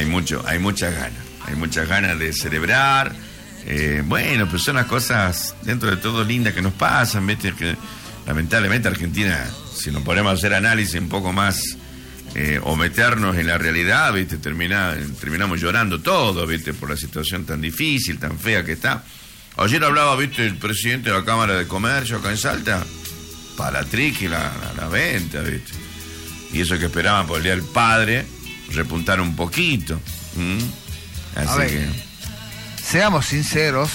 hay muchas ganas de celebrar. Bueno, pues son las cosas dentro de todo lindas que nos pasan, ¿viste? Que lamentablemente Argentina, si nos ponemos a hacer análisis un poco más o meternos en la realidad, ¿viste? Terminamos llorando todo, ¿viste? Por la situación tan difícil, tan fea que está. Ayer hablaba, ¿viste? El presidente de la Cámara de Comercio acá en Salta, para la triqui, la venta, ¿viste? Y eso que esperaban por el Día del Padre, repuntar un poquito. Así que... Seamos sinceros,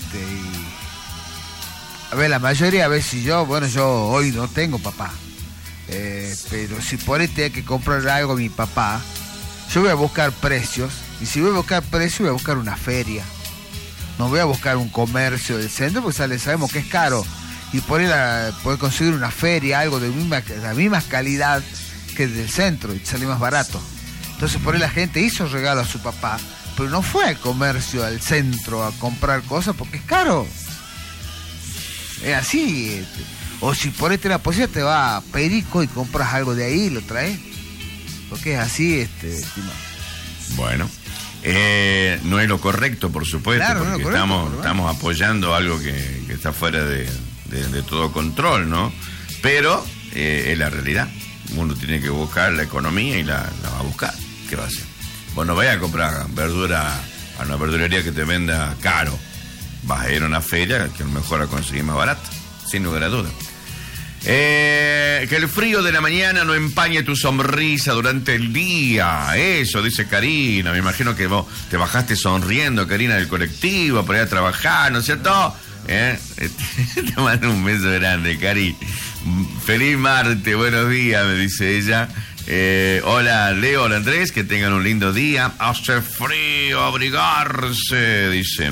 a ver, la mayoría de veces yo hoy no tengo papá, pero si por ahí tengo que comprar algo a mi papá, yo voy a buscar precios, y si voy a buscar precios voy a buscar una feria, no voy a buscar un comercio del centro, porque sabemos que es caro, y por ahí poder conseguir una feria, algo de la misma calidad que del centro, y sale más barato. Entonces por ahí la gente hizo regalo a su papá, pero no fue al comercio, al centro, a comprar cosas porque es caro. Es así. O si por ahí te la posibilidad, te vas a Perico y compras algo de ahí y lo traes. Porque es así, estimado. Bueno, no es lo correcto, por supuesto, claro, porque no estamos apoyando algo que está fuera de todo control, ¿no? Pero es la realidad. Uno tiene que buscar la economía y la va a buscar. ¿Qué va a hacer? Vos no vayas a comprar verdura a una verdulería que te venda caro. Vas a ir a una feria que a lo mejor la conseguís más barata, sin lugar a dudas. Que el frío de la mañana no empañe tu sonrisa durante el día. Eso, dice Karina. Me imagino que vos te bajaste sonriendo, Karina, del colectivo, para ir a trabajar, ¿no es cierto? Te mando un beso grande, Cari. Feliz martes, buenos días, me dice ella. Hola Leo, hola Andrés, que tengan un lindo día. Hace frío, abrigarse, dice.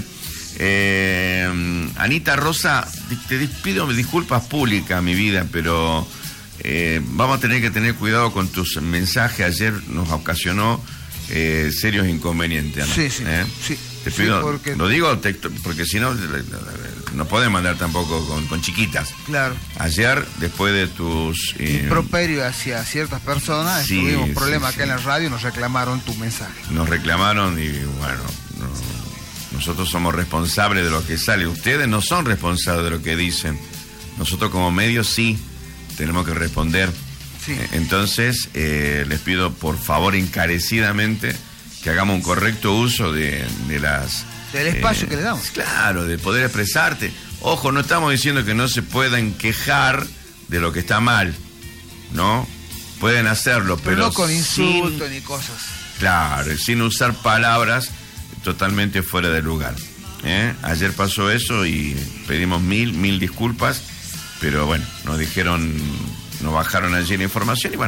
Anita Rosa, te pido disculpas públicas, mi vida, pero vamos a tener que tener cuidado con tus mensajes. Ayer nos ocasionó serios inconvenientes, ¿no? Sí. Te pido, sí, porque... lo digo porque si no, no podemos mandar tampoco con chiquitas. Claro. Ayer, después de tus... improperio hacia ciertas personas, tuvimos problemas acá en la radio y nos reclamaron tu mensaje. Nos reclamaron y bueno, nosotros somos responsables de lo que sale. Ustedes no son responsables de lo que dicen. Nosotros como medios sí tenemos que responder. Sí. Entonces, les pido por favor encarecidamente que hagamos un correcto uso del espacio que le damos. Claro, de poder expresarte. Ojo, no estamos diciendo que no se puedan quejar de lo que está mal, ¿no? Pueden hacerlo, pero no con insultos ni cosas. Claro, sin usar palabras totalmente fuera de lugar. Ayer pasó eso y pedimos mil disculpas, pero bueno, nos bajaron allí la información y bueno,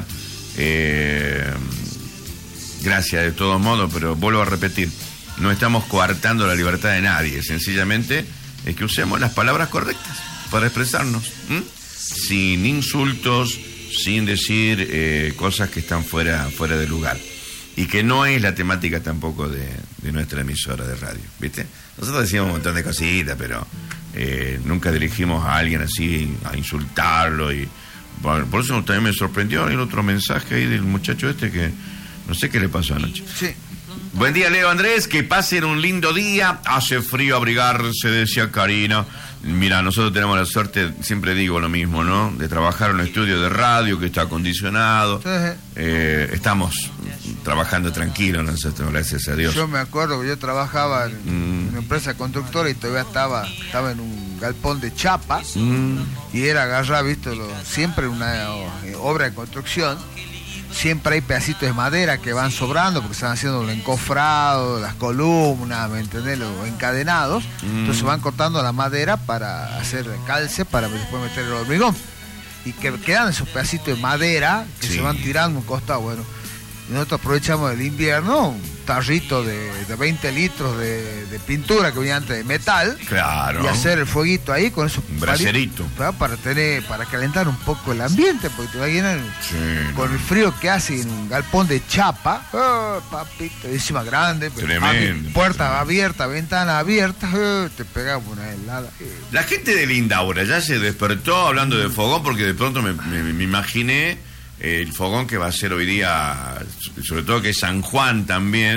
gracias de todos modos, pero vuelvo a repetir, no estamos coartando la libertad de nadie, sencillamente es que usemos las palabras correctas para expresarnos, sin insultos, sin decir cosas que están fuera de lugar, y que no es la temática tampoco de nuestra emisora de radio, ¿viste? Nosotros decimos un montón de cositas, pero nunca dirigimos a alguien así a insultarlo, y bueno, por eso también me sorprendió el otro mensaje ahí del muchacho que no sé qué le pasó anoche. Sí. Buen día, Leo, Andrés, que pasen un lindo día. Hace frío, abrigarse, decía Karina. Mira, nosotros tenemos la suerte, siempre digo lo mismo, ¿no? De trabajar en un estudio de radio que está acondicionado. Estamos trabajando tranquilos nosotros, gracias a Dios. Yo me acuerdo que yo trabajaba en una empresa constructora y todavía estaba en un galpón de chapa y era agarrar, siempre una obra de construcción. Siempre hay pedacitos de madera que van sobrando porque están haciendo el encofrado, las columnas, ¿me entendés? Los encadenados. Entonces van cortando la madera para hacer calce para después meter el hormigón. Y que quedan esos pedacitos de madera que se van tirando un costado. Bueno, y nosotros aprovechamos el invierno, un tarrito de 20 litros de pintura que venía antes de metal. Claro. Y hacer el fueguito ahí con esos un bracerito. Para calentar un poco el ambiente, porque te va a llenar con el frío que hace en un galpón de chapa. Papito, encima grande. Tremendo. Puerta abierta, ventana abierta. Te pegamos una helada. La gente de Lindaura ya se despertó hablando de fogón, porque de pronto me imaginé el fogón que va a ser hoy día, sobre todo que es San Juan también.